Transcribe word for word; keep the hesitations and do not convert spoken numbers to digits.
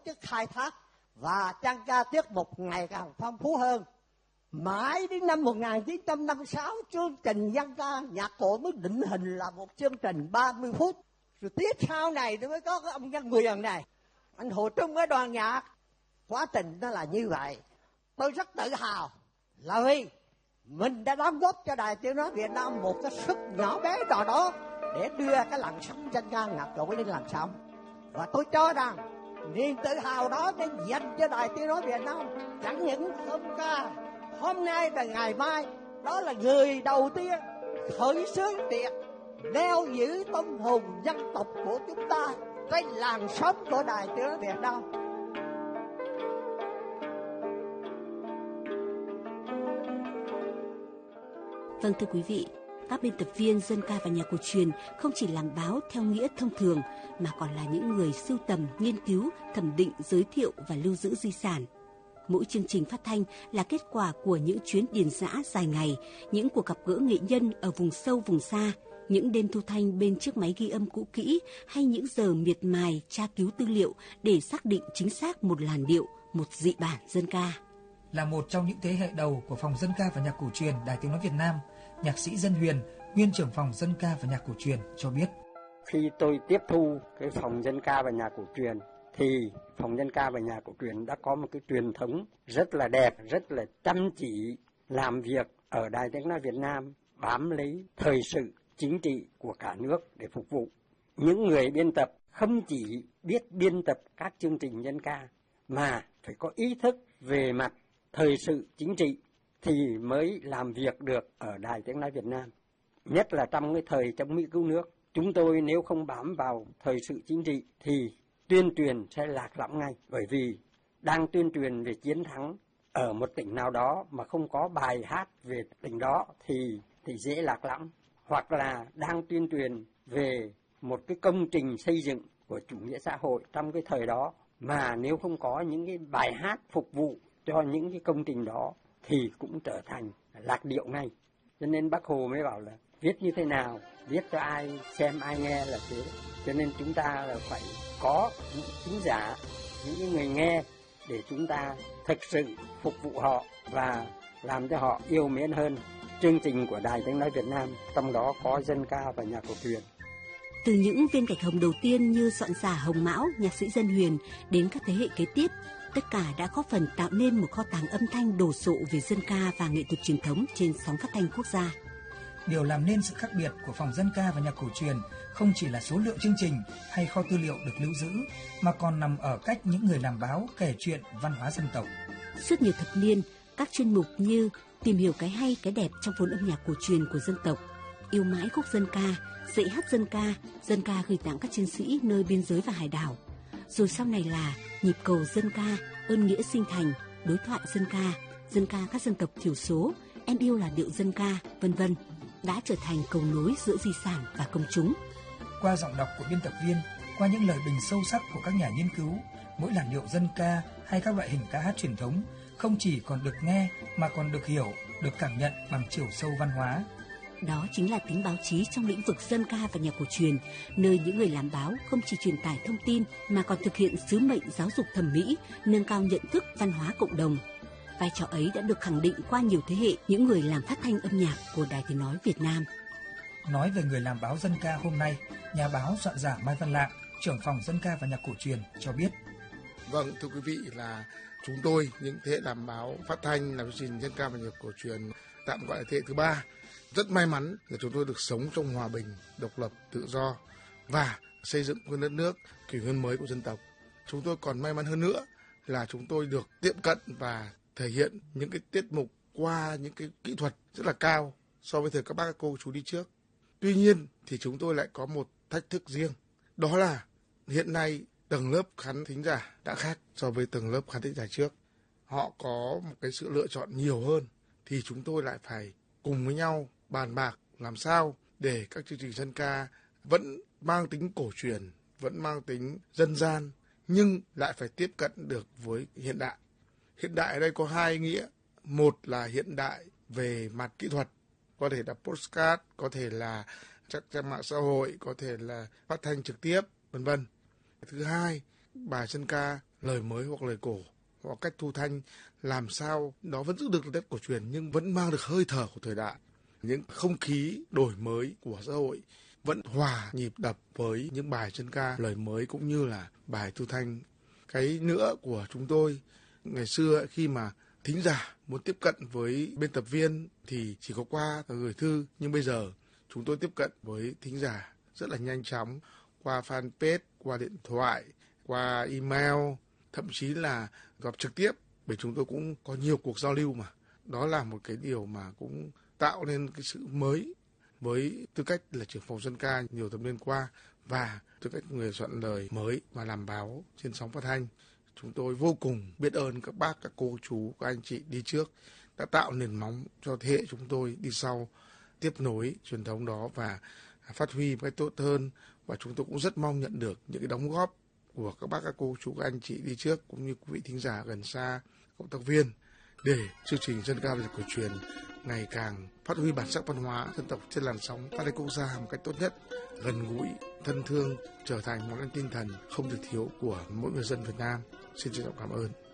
chức khai thác và trang ca tiết mục ngày càng phong phú hơn. Mãi đến năm một nghìn chín trăm năm mươi sáu, chương trình dân ca nhạc cụ mới định hình là một chương trình ba mươi phút. Rồi tiếp sau này mới có cái ông Nhân Quyền này, anh Hồ Trung với đoàn nhạc. Quá trình nó là như vậy. Tôi rất tự hào là vì mình đã đóng góp cho Đài Tiếng nói Việt Nam một cái sức nhỏ bé nào đó để đưa cái làn sóng dân ca nhạc cụ lên làn sóng. Và tôi cho rằng niềm tự hào đó nên dành cho Đài Tiếng nói Việt Nam. Chẳng những hôm ca, hôm nay và ngày mai, đó là người đầu tiên khởi xướng việc neo giữ tâm hồn dân tộc của chúng ta trên làn sóng của Đài Tiếng nói Việt Nam. Vâng, thưa quý vị, các biên tập viên dân ca và nhạc cổ truyền không chỉ làm báo theo nghĩa thông thường mà còn là những người sưu tầm, nghiên cứu, thẩm định, giới thiệu và lưu giữ di sản. Mỗi chương trình phát thanh là kết quả của những chuyến điền dã dài ngày, những cuộc gặp gỡ nghệ nhân ở vùng sâu vùng xa, những đêm thu thanh bên chiếc máy ghi âm cũ kỹ hay những giờ miệt mài tra cứu tư liệu để xác định chính xác một làn điệu, một dị bản dân ca. Là một trong những thế hệ đầu của phòng dân ca và nhạc cổ truyền Đài Tiếng nói Việt Nam, nhạc sĩ Dân Huyền, nguyên trưởng phòng dân ca và nhạc cổ truyền cho biết: Khi tôi tiếp thu cái phòng dân ca và nhạc cổ truyền thì phòng dân ca và nhạc cổ truyền đã có một cái truyền thống rất là đẹp, rất là chăm chỉ làm việc ở Đài Tiếng nói Việt Nam, bám lấy thời sự chính trị của cả nước để phục vụ. Những người biên tập không chỉ biết biên tập các chương trình dân ca mà phải có ý thức về mặt thời sự chính trị thì mới làm việc được ở Đài Tiếng nói Việt Nam. Nhất là trong cái thời chống Mỹ cứu nước, chúng tôi nếu không bám vào thời sự chính trị thì tuyên truyền sẽ lạc lõng ngay. Bởi vì đang tuyên truyền về chiến thắng ở một tỉnh nào đó mà không có bài hát về tỉnh đó thì, thì dễ lạc lõng. Hoặc là đang tuyên truyền về một cái công trình xây dựng của chủ nghĩa xã hội trong cái thời đó mà nếu không có những cái bài hát phục vụ cho những cái công trình đó thì cũng trở thành lạc điệu ngay. Cho nên Bác Hồ mới bảo là viết như thế nào, viết cho ai xem ai nghe là thế. Cho nên chúng ta là phải có những thính giả, những người nghe để chúng ta thực sự phục vụ họ và làm cho họ yêu mến hơn chương trình của Đài Tiếng nói Việt Nam, trong đó có dân ca và nhạc cổ truyền. Từ những viên gạch hồng đầu tiên như soạn giả Hồng Mão, nhạc sĩ Dân Huyền đến các thế hệ kế tiếp, tất cả đã góp phần tạo nên một kho tàng âm thanh đồ sộ về dân ca và nghệ thuật truyền thống trên sóng phát thanh quốc gia. Điều làm nên sự khác biệt của phòng dân ca và nhạc cổ truyền không chỉ là số lượng chương trình hay kho tư liệu được lưu giữ, mà còn nằm ở cách những người làm báo kể chuyện văn hóa dân tộc. Suốt nhiều thập niên, các chuyên mục như tìm hiểu cái hay cái đẹp trong vốn âm nhạc cổ truyền của dân tộc, yêu mãi khúc dân ca, dạy hát dân ca, dân ca gửi tặng các chiến sĩ nơi biên giới và hải đảo. Rồi sau này là nhịp cầu dân ca, ơn nghĩa sinh thành, đối thoại dân ca, dân ca các dân tộc thiểu số, em yêu là điệu dân ca, vân vân đã trở thành cầu nối giữa di sản và công chúng. Qua giọng đọc của biên tập viên, qua những lời bình sâu sắc của các nhà nghiên cứu, mỗi làn điệu dân ca hay các loại hình ca hát truyền thống không chỉ còn được nghe mà còn được hiểu, được cảm nhận bằng chiều sâu văn hóa. Đó chính là tính báo chí trong lĩnh vực dân ca và nhạc cổ truyền, nơi những người làm báo không chỉ truyền tải thông tin mà còn thực hiện sứ mệnh giáo dục thẩm mỹ, nâng cao nhận thức văn hóa cộng đồng. Vai trò ấy đã được khẳng định qua nhiều thế hệ những người làm phát thanh âm nhạc của Đài Tiếng nói Việt Nam. Nói về người làm báo dân ca hôm nay, nhà báo soạn giả Mai Văn Lạng, trưởng phòng dân ca và nhạc cổ truyền cho biết. Vâng, thưa quý vị, là chúng tôi, những thế hệ làm báo phát thanh, làm chương trình dân ca và nhạc cổ truyền, tạm gọi là thế hệ thứ ba, rất may mắn là chúng tôi được sống trong hòa bình, độc lập, tự do và xây dựng quê đất nước, kỷ nguyên mới của dân tộc. Chúng tôi còn may mắn hơn nữa là chúng tôi được tiếp cận và thể hiện những cái tiết mục qua những cái kỹ thuật rất là cao so với thời các bác các cô chú đi trước. Tuy nhiên thì chúng tôi lại có một thách thức riêng, đó là hiện nay tầng lớp khán thính giả đã khác so với tầng lớp khán thính giả trước. Họ có một cái sự lựa chọn nhiều hơn, thì chúng tôi lại phải cùng với nhau bàn bạc làm sao để các chương trình dân ca vẫn mang tính cổ truyền, vẫn mang tính dân gian, nhưng lại phải tiếp cận được với hiện đại. Hiện đại ở đây có hai nghĩa. Một là hiện đại về mặt kỹ thuật, có thể là podcast, có thể là các trang mạng xã hội, có thể là phát thanh trực tiếp, vân vân. Thứ hai, bài dân ca lời mới hoặc lời cổ, hoặc cách thu thanh làm sao nó vẫn giữ được nét cổ truyền nhưng vẫn mang được hơi thở của thời đại. Những không khí đổi mới của xã hội vẫn hòa nhịp đập với những bài dân ca lời mới cũng như là bài thu thanh. Cái nữa của chúng tôi ngày xưa khi mà thính giả muốn tiếp cận với biên tập viên thì chỉ có qua gửi thư, nhưng bây giờ chúng tôi tiếp cận với thính giả rất là nhanh chóng qua fanpage, qua điện thoại, qua email, thậm chí là gặp trực tiếp, bởi chúng tôi cũng có nhiều cuộc giao lưu mà. Đó là một cái điều mà cũng tạo nên cái sự mới với tư cách là trưởng phòng dân ca nhiều thập niên qua và tư cách người soạn lời mới mà làm báo trên sóng phát thanh. Chúng tôi vô cùng biết ơn các bác, các cô chú, các anh chị đi trước đã tạo nền móng cho thế hệ chúng tôi đi sau tiếp nối truyền thống đó và phát huy một cách tốt hơn. Và chúng tôi cũng rất mong nhận được những cái đóng góp của các bác, các cô chú, các anh chị đi trước cũng như quý vị thính giả gần xa, cộng tác viên để chương trình dân ca và nhạc cổ truyền ngày càng phát huy bản sắc văn hóa dân tộc trên làn sóng phát thanh quốc gia một cách tốt nhất, gần gũi, thân thương, trở thành món ăn tinh thần không thể thiếu của mỗi người dân Việt Nam. Xin trân trọng cảm ơn.